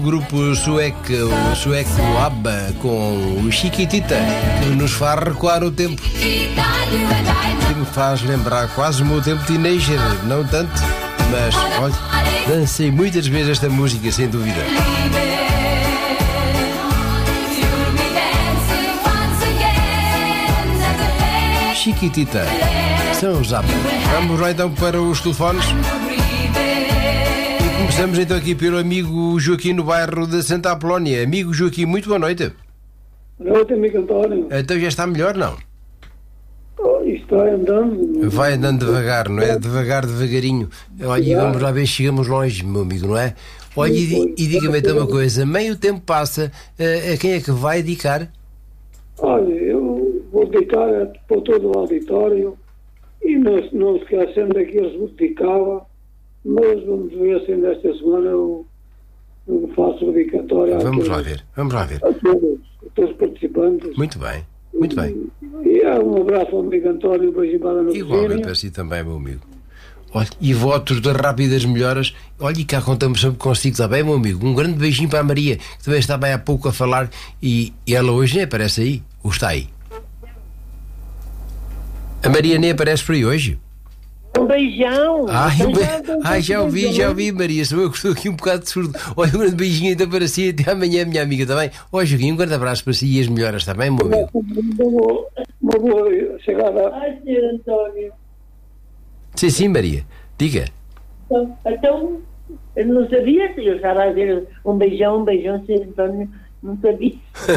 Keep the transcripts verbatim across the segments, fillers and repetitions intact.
Grupo sueco, o sueco ABBA com o Chiquitita, que nos faz recuar o tempo, que me faz lembrar quase o meu tempo teenager, não tanto, mas olha, dancei muitas vezes esta música, sem dúvida. Chiquitita, são os ABBA. Vamos lá então para os telefones. E começamos então aqui pelo amigo Joaquim no bairro de Santa Apolónia. Amigo Joaquim, muito boa noite. Boa noite, amigo António. Então já está melhor, não? Oh, isto vai andando. Vai andando devagar, não é? Devagar, devagarinho. Olha, e vamos lá ver se chegamos longe, meu amigo, não é? Olha, e, e diga-me então uma coisa. Meio tempo passa, a, a quem é que vai dedicar? Olha, eu vou dedicar para todo o auditório e não, não esquecendo daqueles que eu dedicava, mas vamos ver se ainda esta semana eu, eu faço dedicatória Vamos àqueles, lá ver, vamos lá ver. a todos, a todos os participantes. Muito bem, muito bem. E, e é um abraço ao amigo António, um beijinho para a Ana Igualmente Virgínia. para si também, meu amigo. Olha, e votos de rápidas melhoras. Olha, e cá contamos sempre consigo, está bem, meu amigo? Um grande beijinho para a Maria, que também estava há pouco a falar, e, e ela hoje nem aparece aí, ou está aí? A Maria nem aparece por aí hoje? Um beijão. Ai, um be... Beijão, Ai já ouvi, já ouvi, Maria. Sou eu que estou aqui um bocado de surdo. Olha, um grande beijinho então para si. Até amanhã, minha amiga, está bem? Olha, Joaquim, um grande abraço para si e as melhoras, está bem, meu amigo? Uma boa chegada. Ai, senhor António. Sim, sim, Maria. Diga. Então, então, eu não sabia se eu estava a dizer um beijão, um beijão, senhor António. Não sabia.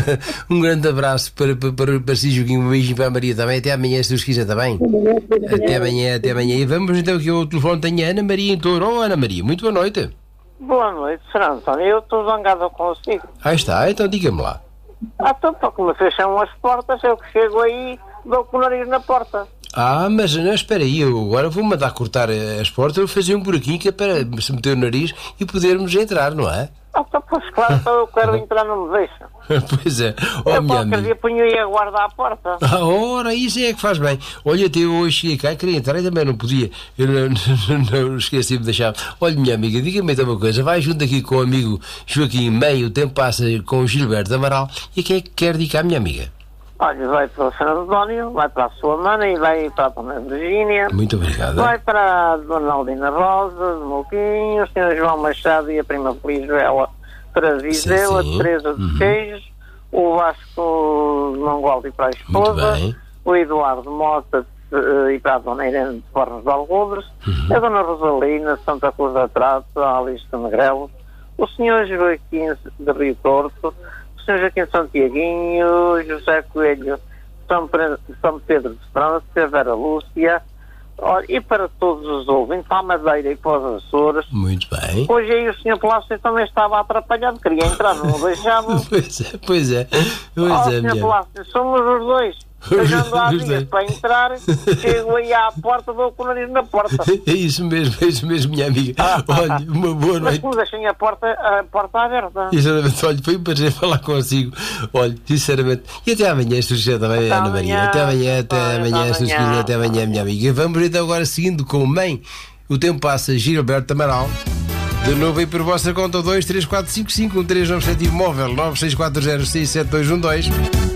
Um grande abraço para, para, para, para si, Joaquim. Um beijinho para a Maria também. Até amanhã, se Deus quiser, está bem? Até amanhã, até amanhã. E vamos então aqui ao telefone. Tenho a Ana Maria em Touro. Oh, Ana Maria, muito boa noite. Boa noite, senhor António. Eu estou zangado consigo. Aí está, então diga-me lá. Ah, então, para que me fecham as portas, eu que chego aí, dou com o nariz na porta. Ah, mas não, espera aí, eu agora vou mandar cortar as portas, eu vou fazer um buraquinho que é para se meter o nariz e podermos entrar, não é? Ah, então, pois claro, então eu quero entrar, não me deixa. Pois é, oh, Eu minha qualquer amiga. dia ponho aí a guarda à porta. Ah, ora, isso é que faz bem. Olha, até eu hoje cheguei cá e queria entrar e também não podia. Eu não, não, não esqueci de deixar. Olha, minha amiga, diga-me então uma coisa. Vai junto aqui com o amigo Joaquim Meio, o tempo passa com o Gilberto Amaral. E a quem é que quer dedicar, minha amiga? Olha, vai para o senhor António, vai para a sua mana e vai para a dona Virgínia. Muito obrigado. Vai para a dona Aldina Rosa, de Molquinho, o senhor João Machado e a prima Feliz Vela para Viseu, a Sim, sim. Teresa de Uhum. Queijos, o Vasco de Mangualde para a Muito esposa, bem. o Eduardo Mota eh, e para a dona Irene de Fornos de Algodres, Uhum. a dona Rosalina de Santa Cruz da Trata, a Alice de Negrelo, o senhor Joaquim de Rio Torto, o senhor Joaquim Santiaguinho, José Coelho de São, Pre- São Pedro de França, a Vera Lúcia. Olha, e para todos os ouvintes, para a Madeira e para os Açores. Muito bem. Hoje aí o senhor Palácio também estava atrapalhado, queria entrar, não o deixava. Pois é, pois é. Pois Oh, é, senhor minha Palácio, somos os dois. Eu já ando há Os dias dois. para entrar, chego aí à porta, dou com o nariz na porta. É isso mesmo, é isso mesmo, minha amiga. Olha, uma boa Mas noite. como deixem a porta, a porta aberta. Sinceramente, olha, foi um prazer falar consigo. Olha, sinceramente. E até amanhã, se quiser também, Até Ana Maria. amanhã. Até amanhã, até Olha, amanhã, até se quiser, amanhã. até amanhã, minha amiga. Vamos então agora seguindo com o Mãe. O tempo passa, Gilberto Amaral. De novo aí por vossa conta, dois três quatro cinco cinco um três nove sete móvel nove seis quatro zero seis sete dois um dois.